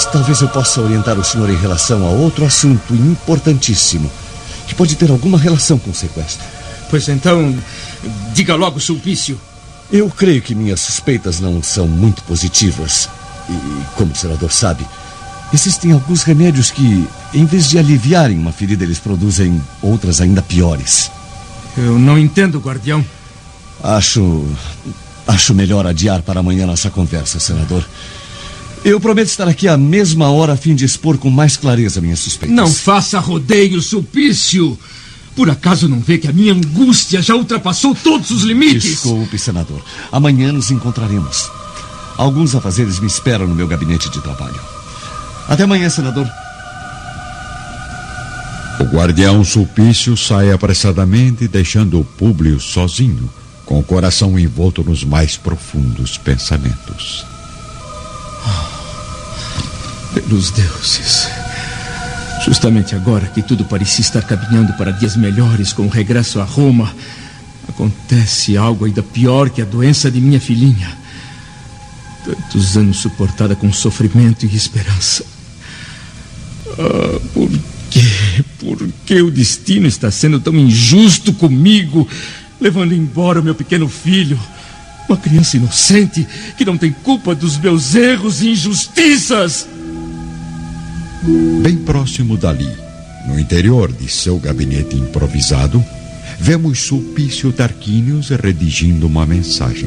Talvez eu possa orientar o senhor em relação a outro assunto importantíssimo, que pode ter alguma relação com o sequestro. Pois então, diga logo, Sulpício. Eu creio que minhas suspeitas não são muito positivas. E, como o senador sabe, existem alguns remédios que, em vez de aliviarem uma ferida, eles produzem outras ainda piores. Eu não entendo, guardião. Acho melhor adiar para amanhã nossa conversa, senador. Eu prometo estar aqui à mesma hora a fim de expor com mais clareza minhas suspeitas. Não faça rodeio, Sulpício. Por acaso não vê que a minha angústia já ultrapassou todos os limites? Desculpe, senador. Amanhã nos encontraremos. Alguns afazeres me esperam no meu gabinete de trabalho. Até amanhã, senador. O guardião Sulpício sai apressadamente, deixando o Públio sozinho, com o coração envolto nos mais profundos pensamentos. Pelos deuses. Justamente agora que tudo parecia estar caminhando para dias melhores com o regresso a Roma, acontece algo ainda pior que a doença de minha filhinha. Tantos anos suportada com sofrimento e esperança. Por quê? Por que o destino está sendo tão injusto comigo, levando embora o meu pequeno filho, uma criança inocente que não tem culpa dos meus erros e injustiças? Bem próximo dali, no interior de seu gabinete improvisado, vemos Sulpício Tarquínios redigindo uma mensagem.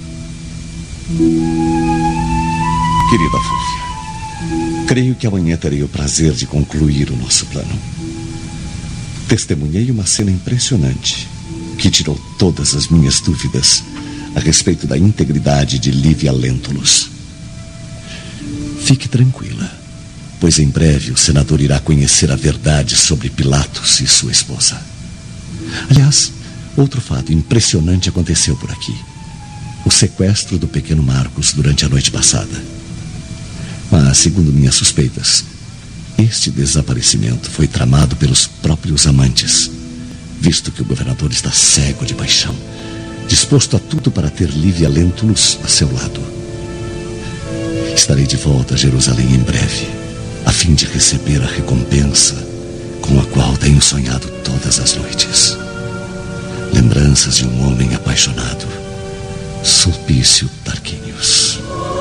Querida Fúvia, creio que amanhã terei o prazer de concluir o nosso plano. Testemunhei uma cena impressionante que tirou todas as minhas dúvidas a respeito da integridade de Lívia Lentulus. Fique tranquila, pois em breve o senador irá conhecer a verdade sobre Pilatos e sua esposa. Aliás, outro fato impressionante aconteceu por aqui: o sequestro do pequeno Marcos durante a noite passada. Mas, segundo minhas suspeitas, este desaparecimento foi tramado pelos próprios amantes, visto que o governador está cego de paixão, disposto a tudo para ter Lívia Lentulus a seu lado. Estarei de volta a Jerusalém em breve, a fim de receber a recompensa com a qual tenho sonhado todas as noites. Lembranças de um homem apaixonado, Sulpício Tarquínios.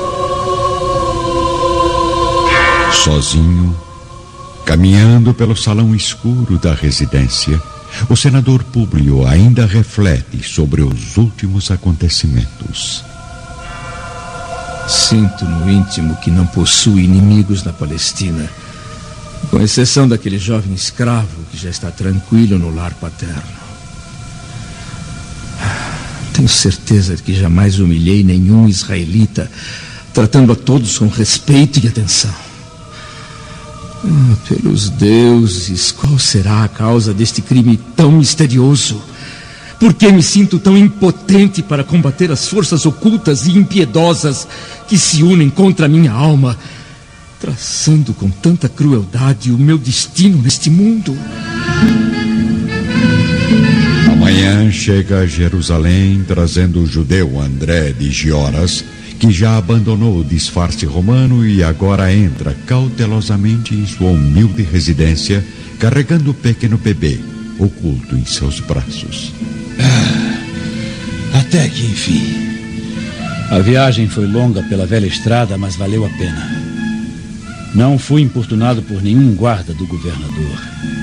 Sozinho, caminhando pelo salão escuro da residência, o senador Públio ainda reflete sobre os últimos acontecimentos. Sinto no íntimo que não possui inimigos na Palestina, com exceção daquele jovem escravo que já está tranquilo no lar paterno. Tenho certeza de que jamais humilhei nenhum israelita, tratando a todos com respeito e atenção. Pelos deuses, qual será a causa deste crime tão misterioso? Por que me sinto tão impotente para combater as forças ocultas e impiedosas que se unem contra a minha alma, traçando com tanta crueldade o meu destino neste mundo? Amanhã chega a Jerusalém trazendo o judeu André de Gioras, que já abandonou o disfarce romano e agora entra cautelosamente em sua humilde residência, carregando o pequeno bebê oculto em seus braços. Até que enfim. A viagem foi longa pela velha estrada, mas valeu a pena. Não fui importunado por nenhum guarda do governador.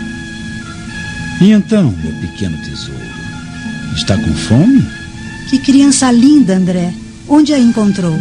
E então, meu pequeno tesouro, está com fome? Que criança linda, André. Onde a encontrou?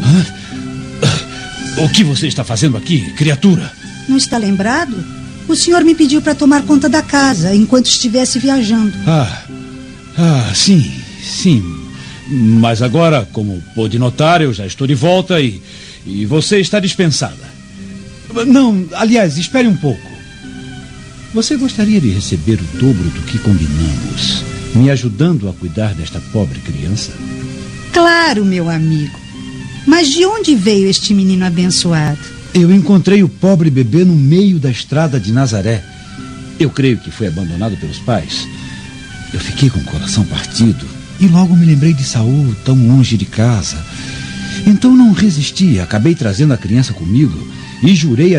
O que você está fazendo aqui, criatura? Não está lembrado? O senhor me pediu para tomar conta da casa enquanto estivesse viajando. Sim. Mas agora, como pôde notar, eu já estou de volta e você está dispensada. Não, aliás, espere um pouco. Você gostaria de receber o dobro do que combinamos, me ajudando a cuidar desta pobre criança? Claro, meu amigo. Mas de onde veio este menino abençoado? Eu encontrei o pobre bebê no meio da estrada de Nazaré. Eu creio que foi abandonado pelos pais. Eu fiquei com o coração partido e logo me lembrei de Saul, tão longe de casa. Então não resisti, acabei trazendo a criança comigo e jurei